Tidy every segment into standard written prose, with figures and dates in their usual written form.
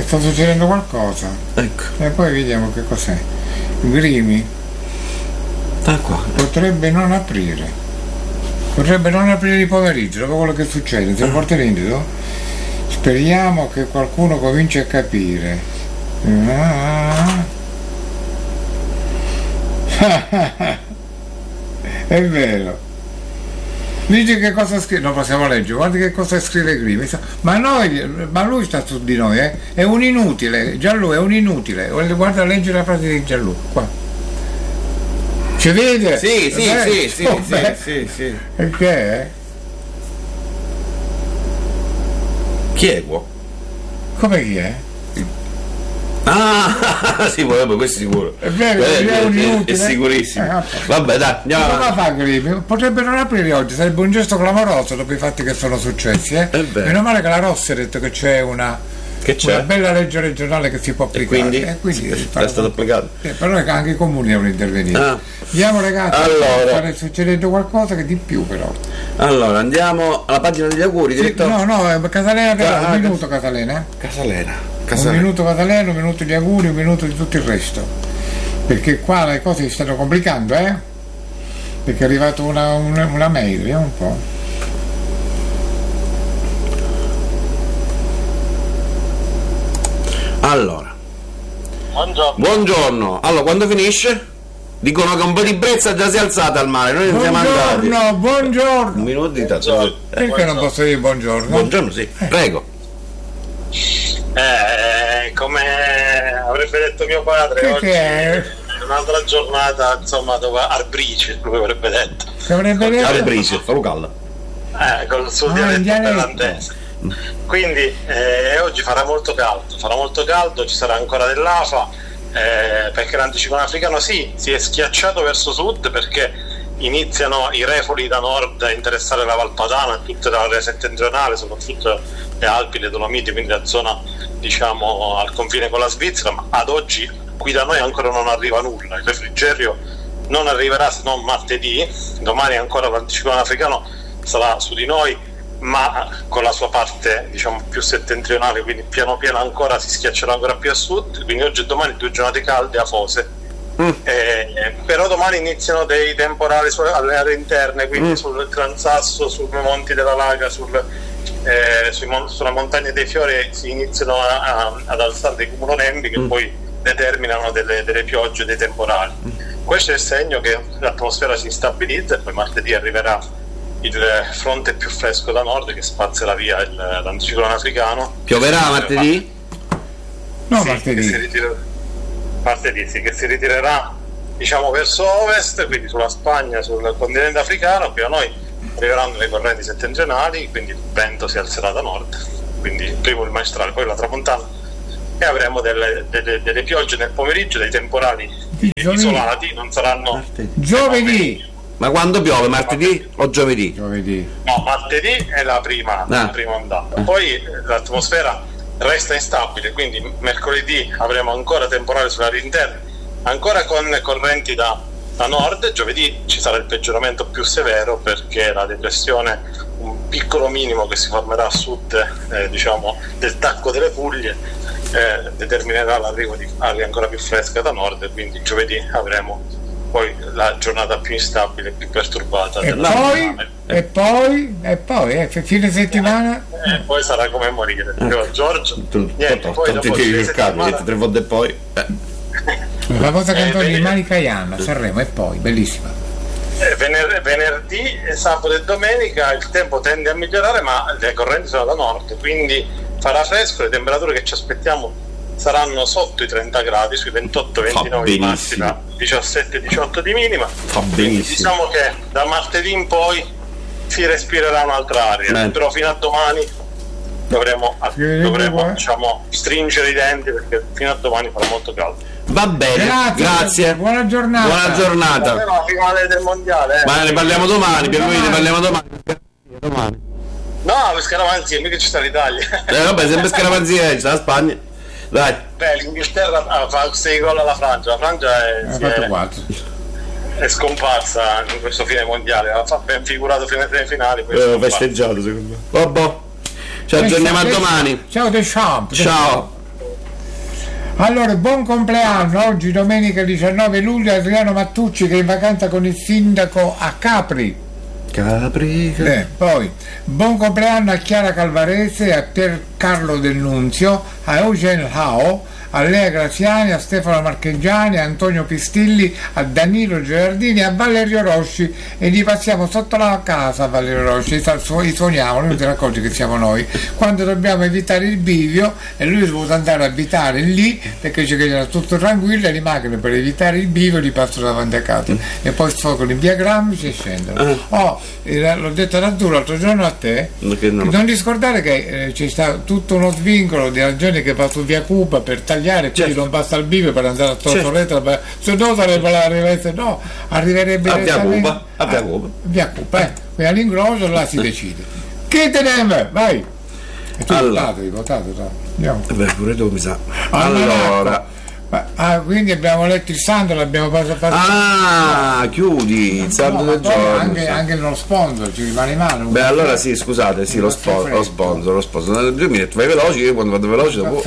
sta succedendo qualcosa. Ecco. E poi vediamo che cos'è. Grimi Qua. potrebbe non aprire. Potrebbe non aprire di pomeriggio, dopo quello che succede. Te lo porti rendito? Speriamo che qualcuno cominci a capire. È vero. Dice che cosa scrive, non possiamo leggere, guarda che cosa scrive Grimi. Ma lui sta su di noi, è un inutile, Gianlu è un inutile. Guarda, leggi la frase di Gianlu, qua. Ci vede? Sì. E che è? Chi è qua? Come chi è? Sì, vabbè, questo è sicuro. È vero, è un inutile. È sicurissimo. Vabbè, dai, andiamo Cosa avanti. fa Grimi? Potrebbe non aprire oggi, sarebbe un gesto clamoroso dopo i fatti che sono successi, Meno male che la Rossi ha detto che c'è una bella legge regionale che si può applicare. Quindi è stato applicato. Però anche i comuni devono intervenire. Andiamo ragazzi, sta succedendo qualcosa che di più però. Allora, andiamo alla pagina degli auguri, direttore. No, Casalena, un minuto Casalena. Casalena. Un minuto Casalena, un minuto di auguri, un minuto di tutto il resto. Perché qua le cose si stanno complicando, Perché è arrivata una mail, vediamo un po'. Allora. Buongiorno. Allora, quando finisce? Dicono che un po' di brezza già si è alzata al mare, noi non siamo andati. Buongiorno. Un minuto di tanto. Perché non posso dire buongiorno? Buongiorno, sì. Prego. Come avrebbe detto mio padre, oggi è un'altra giornata, insomma, dove Arbrice, come avrebbe detto. Che avrebbe detto? Arbrice, fa caldo. Con il suo dialetto irlandese. Quindi oggi farà molto caldo, ci sarà ancora dell'afa, perché l'anticiclone africano si è schiacciato verso sud, perché iniziano i refoli da nord a interessare la Valpadana, tutta l'area settentrionale, soprattutto le Alpi, le Dolomiti, quindi la zona diciamo al confine con la Svizzera, ma ad oggi qui da noi ancora non arriva nulla, il refrigerio non arriverà se non martedì, domani ancora l'anticiclone africano sarà su di noi, ma con la sua parte diciamo più settentrionale, quindi piano piano ancora si schiaccerà ancora più a sud, quindi oggi e domani 2 giornate calde, afose. Però domani iniziano dei temporali alle aree interne, quindi sul Gran Sasso, sui monti della Laga, sulla montagna dei Fiori si iniziano ad alzare dei cumulonembi che poi determinano delle piogge, dei temporali. Questo è il segno che l'atmosfera si instabilizza e poi martedì arriverà il fronte più fresco da nord che spazzerà via l'anticiclone africano. Pioverà martedì? No, sì, martedì che si ritirerà diciamo verso ovest, quindi sulla Spagna, sul continente africano. Qui a noi arriveranno le correnti settentrionali, quindi il vento si alzerà da nord, quindi prima il maestrale, poi la tramontana, e avremo delle piogge nel pomeriggio, dei temporali isolati, non saranno giovedì. Ma quando piove? Martedì o giovedì? No, martedì è la prima ondata. Poi l'atmosfera resta instabile, quindi mercoledì avremo ancora temporali sulle aree interne, ancora con correnti da nord. Giovedì ci sarà il peggioramento più severo, perché la depressione, un piccolo minimo che si formerà a sud diciamo del Tacco delle Puglie, determinerà l'arrivo di aria ancora più fresca da nord, quindi giovedì avremo poi la giornata più instabile, più perturbata e poi fine settimana e poi sarà come morire. Giorgio niente, poi dopo tre volte poi la famosa canzone di Monica Ianna, Sanremo, e poi bellissima. Venerdì, sabato e domenica il tempo tende a migliorare, ma le correnti sono da nord, quindi farà fresco, le temperature che ci aspettiamo saranno sotto i 30 gradi, sui 28-29 di massima, 17-18 di minima. Diciamo che da martedì in poi si respirerà un'altra aria, però fino a domani dovremo diciamo stringere i denti, perché fino a domani farà molto caldo. Va bene, grazie. Buona giornata. Buona giornata. La finale del mondiale. Ma ne parliamo domani, ne parliamo domani. No, per scaramanzia, mica ci sta l'Italia. Vabbè, sempre scaramanzia, ci sta la Spagna. Dai. Beh, l'Inghilterra fa 6 gol alla Francia. La Francia è scomparsa in questo fine mondiale. Ha ben figurato fino alle semifinali. Festeggiato secondo me. Vabbè. Ci aggiorniamo a domani. Ciao Deschamps. Ciao. Allora, buon compleanno, oggi domenica 19 luglio, Adriano Mattucci che è in vacanza con il sindaco a Capri. Poi, buon compleanno a Chiara Calvarese, a Pier Carlo Del Nunzio, a Eugen Hao, a Lea Graziani, a Stefano Marcheggiani, a Antonio Pistilli, a Danilo Gerardini, a Valerio Rossi, e gli passiamo sotto la casa a Valerio Rossi, i suoniamo, lui ti racconti che siamo noi, quando dobbiamo evitare il bivio e lui dovuto andare a abitare lì perché c'è che era tutto tranquillo e le macchine per evitare il bivio li passano davanti a casa e poi sfogano in via Gramsci e scendono. L'ho detto da tu l'altro giorno a te, non ti scordare che c'è stato tutto uno svincolo di ragioni che va su via Cuba per tagliare, quindi non basta il bivio per andare a Tortoreto, se no sarebbe arriverebbe a via Cuba, quindi all'incrocio là si decide. Che teneme, vai. E tu hai votato. Andiamo. Pure tu mi sa. Allora. Quindi abbiamo letto il santo, l'abbiamo passato. Chiudi il santo del giorno. Anche lo sponsor ci rimane in mano. Allora sì, scusate, lo sponsor. 2 minuti, vai veloci, io quando vado veloce dopo.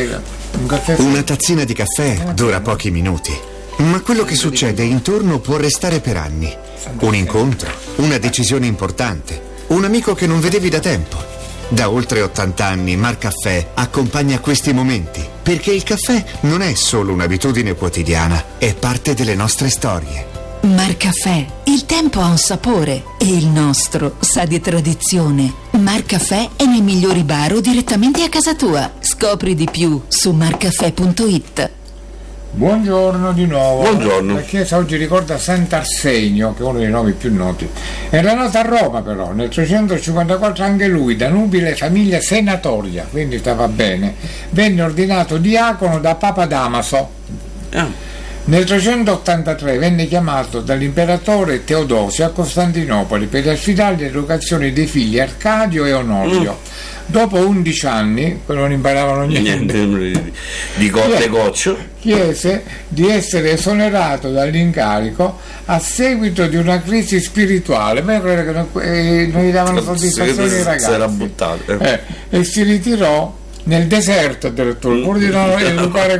Una tazzina di caffè dura pochi minuti, ma quello che succede intorno può restare per anni. Un incontro, una decisione importante, un amico che non vedevi da tempo. Da oltre 80 anni Marcaffè accompagna questi momenti, perché il caffè non è solo un'abitudine quotidiana, è parte delle nostre storie. Marcaffè, il tempo ha un sapore e il nostro sa di tradizione. Marcaffè è nei migliori bar o direttamente a casa tua. Scopri di più su marcaffè.it. Buongiorno di nuovo. Buongiorno. La chiesa oggi ricorda Sant'Arsenio, che è uno dei nomi più noti. Era nato a Roma però, nel 354 anche lui, da nubile famiglia senatoria, quindi stava bene. Venne ordinato diacono da Papa Damaso. Nel 383 venne chiamato dall'imperatore Teodosio a Costantinopoli per affidare l'educazione dei figli Arcadio e Onosio. Dopo 11 anni, non imparavano niente, di goccio, chiese di essere esonerato dall'incarico a seguito di una crisi spirituale. Ma io credo che non gli davano soddisfazione ai ragazzi. Era buttato. E si ritirò nel deserto addirittura, pur di non educare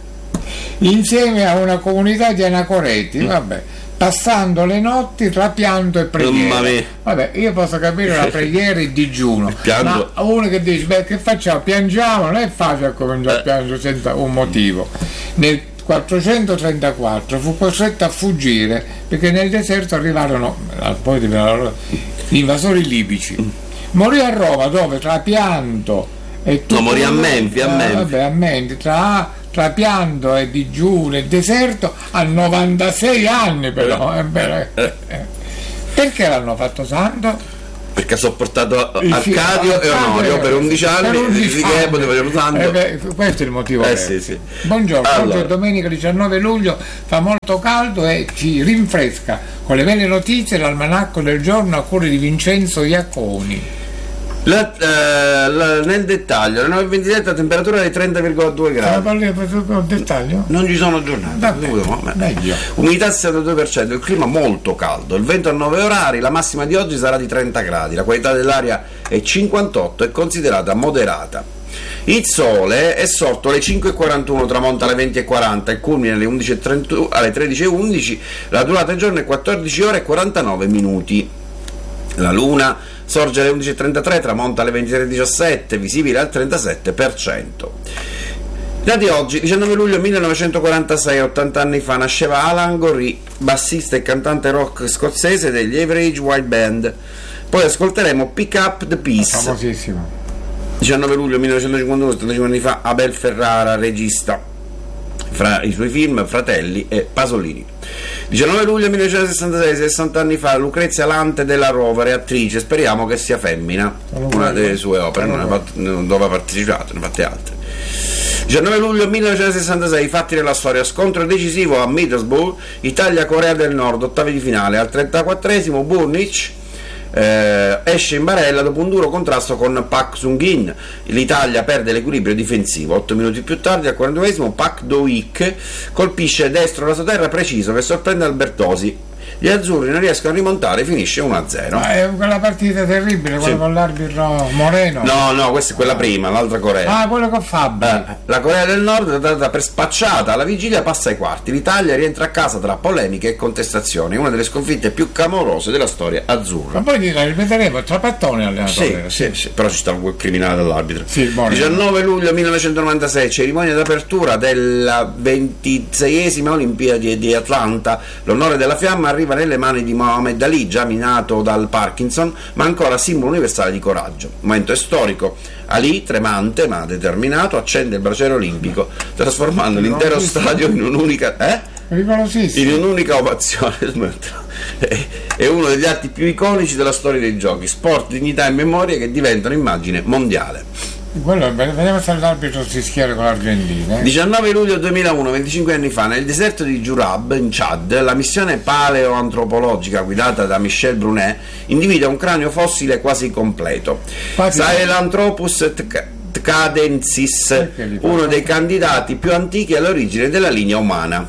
insieme a una comunità di anacoreti, passando le notti tra pianto e preghiera. Io posso capire la preghiera e il digiuno, ma uno che dice che facciamo? Piangiamo? Non è facile cominciare a piangere senza un motivo. Nel 434 fu costretto a fuggire perché nel deserto arrivarono gli invasori libici. Morì a Roma, dove tra pianto e morì a Memphis. Tra pianto e digiuno e deserto a 96 anni però. Perché l'hanno fatto santo? Perché ha sopportato Arcadio e Onorio per 11 anni, poteva santo. Questo è il motivo. Sì. Buongiorno, oggi è domenica 19 luglio, fa molto caldo e ci rinfresca con le belle notizie l'almanacco del giorno a cura di Vincenzo Iaconi. Nel dettaglio, alle 9:27 la temperatura è di 30,2 gradi. Nel dettaglio? Non ci sono giornate. Umidità 62%, il clima molto caldo, il vento a 9 orari, la massima di oggi sarà di 30 gradi, la qualità dell'aria è 58 e considerata moderata. Il sole è sorto alle 5:41, tramonta alle 20:40 e culmina alle 11:30, alle 13:11, la durata del giorno è 14 ore e 49 minuti. La luna sorge alle 11:33, tramonta alle 23:17, visibile al 37%. Da di oggi, 19 luglio 1946, 80 anni fa, nasceva Alan Gorrie, bassista e cantante rock scozzese degli Average White Band. Poi ascolteremo Pick Up the Peace. Famosissimo. 19 luglio 1951, 75 anni fa, Abel Ferrara, regista, fra i suoi film Fratelli e Pasolini. 19 luglio 1966, 60 anni fa, Lucrezia Lante della Rovere, attrice, speriamo che sia femmina, una delle sue opere, non dove ha partecipato, ne ha fatte altre. 19 luglio 1966, fatti della storia, scontro decisivo a Middlesbrough, Italia-Corea del Nord, ottavi di finale, al 34esimo Burnic esce in barella dopo un duro contrasto con Pak Sung-in, l'Italia perde l'equilibrio difensivo. 8 minuti più tardi, al 42esimo, Pak Do-ik colpisce destro la sotterra preciso che sorprende Albertosi, gli azzurri non riescono a rimontare, finisce 1-0. Ma è quella partita terribile, quella con l'arbitro Moreno. No, questa è quella prima, l'altra Corea. Quello con Fabio. La Corea del Nord è data per spacciata, alla vigilia passa ai quarti. L'Italia rientra a casa tra polemiche e contestazioni, una delle sconfitte più clamorose della storia azzurra. Ma poi la ripeteremo, Trapattone allenatore. Sì, però ci sta quel criminale dell'arbitro. Sì, 19 luglio 1996, cerimonia d'apertura della 26esima Olimpiadi di Atlanta. L'onore della fiamma arriva nelle mani di Mohamed Ali, già minato dal Parkinson, ma ancora simbolo universale di coraggio. Momento è storico. Ali, tremante ma determinato, accende il braciere olimpico, trasformando l'intero stadio in un'unica ovazione. È uno degli atti più iconici della storia dei giochi, sport, dignità e memoria che diventano immagine mondiale. Vediamo se l'arbitro si schiera con l'Argentina. 19 luglio 2001, 25 anni fa, nel deserto di Jurab, in Chad, la missione paleoantropologica guidata da Michel Brunet individua un cranio fossile quasi completo. Sahelanthropus tcadensis, uno dei candidati più antichi all'origine della linea umana.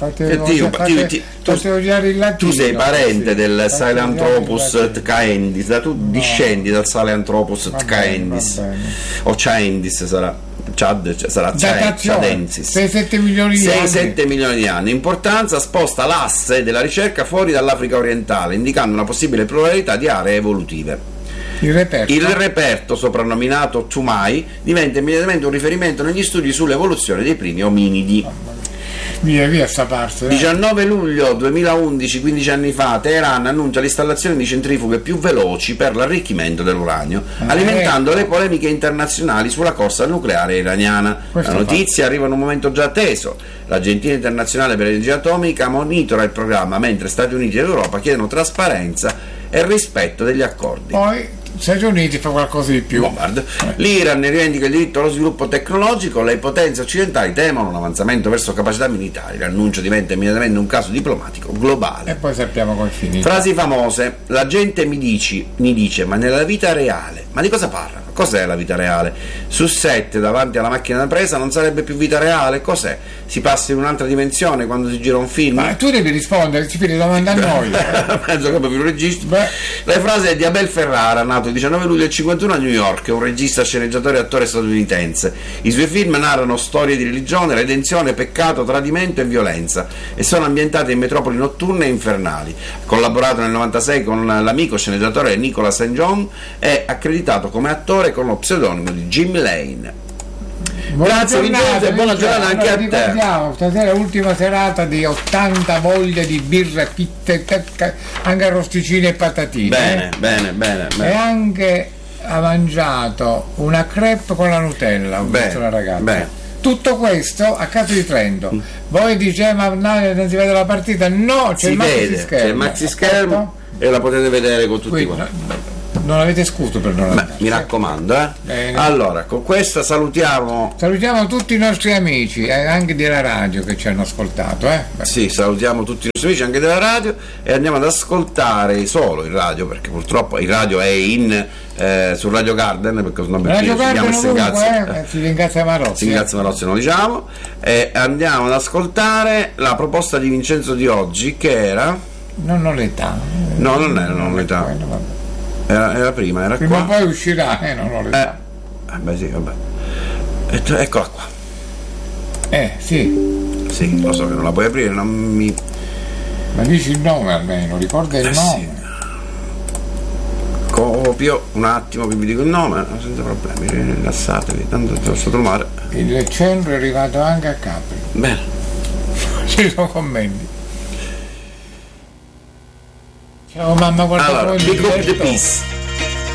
Tu sei parente del Sahelanthropus tcaendis, tu discendi dal Sahelanthropus tcaendis, o Caendis sarà. Chad sarà Chadensis. 6-7 milioni di anni. Importanza: sposta l'asse della ricerca fuori dall'Africa orientale, indicando una possibile pluralità di aree evolutive. Il reperto, soprannominato Tumai, diventa immediatamente un riferimento negli studi sull'evoluzione dei primi ominidi. Via sta parte. 19 luglio 2011, 15 anni fa, Teheran annuncia l'installazione di centrifughe più veloci per l'arricchimento dell'uranio, alimentando le polemiche internazionali sulla corsa nucleare iraniana. La notizia arriva in un momento già atteso. L'Agenzia internazionale per l'energia atomica monitora il programma, mentre Stati Uniti ed Europa chiedono trasparenza e rispetto degli accordi. Poi Stati Uniti fa qualcosa di più. L'Iran rivendica il diritto allo sviluppo tecnologico, le potenze occidentali temono un avanzamento verso capacità militari, l'annuncio diventa immediatamente un caso diplomatico globale. E poi sappiamo come finita. Frasi famose: la gente mi dice, ma nella vita reale, ma di cosa parlano? Cos'è la vita reale? Su 7 davanti alla macchina da presa non sarebbe più vita reale? Cos'è? Si passa in un'altra dimensione quando si gira un film? Ma tu devi rispondere, ci fai domanda a noi. Penso che più registro. Le frasi è di Abel Ferrara, nato il 19 luglio del 51 a New York, un regista, sceneggiatore e attore statunitense. I suoi film narrano storie di religione, redenzione, peccato, tradimento e violenza e sono ambientati in metropoli notturne e infernali. Ha collaborato nel 96 con l'amico sceneggiatore Nicola St. John, è accreditato come attore con lo pseudonimo di Jim Lane. Grazie Vincenzo e buona giornata anche a te. Stasera è l'ultima serata di 80 voglie di birra, pitte, anche arrosticini e patatine. Bene. E anche ha mangiato una crepe con la Nutella, ho visto la ragazza. Tutto questo a casa di Trento. Voi dite ma non si vede la partita? No, c'è il maxi schermo e la potete vedere con tutti quanti. Non avete scuso per non andare. Mi raccomando, Allora, con questa salutiamo tutti i nostri amici, anche della radio che ci hanno ascoltato. Sì, salutiamo tutti i nostri amici anche della radio e andiamo ad ascoltare solo il radio, perché purtroppo il radio è su Radio Garden, perché sennò si ringrazia Marozzi. Non diciamo. E andiamo ad ascoltare la proposta di Vincenzo di oggi, che era nonnoletà. No, non era nonnoletà. Era prima, era prima qua. Poi uscirà, non lo so. Sì, vabbè. Eccola qua. Sì. Sì, lo so che non la puoi aprire, non mi. Ma dici il nome almeno, ricorda il nome. Sì. Copio un attimo che vi dico il nome, senza problemi, rilassatevi, tanto sotto il mare. Il centro è arrivato anche a Capri. Bene. Ci sono commenti. Ciao mamma, guarda allora, Big Up the Peace.